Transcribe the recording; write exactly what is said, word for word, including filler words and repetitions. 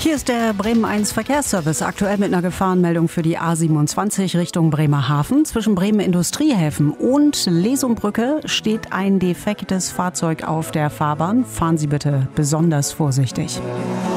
Hier ist der Bremen eins Verkehrsservice, aktuell mit einer Gefahrenmeldung für die A siebenundzwanzig Richtung Bremerhaven. Zwischen Bremen Industriehäfen und Lesumbrücke steht ein defektes Fahrzeug auf der Fahrbahn. Fahren Sie bitte besonders vorsichtig.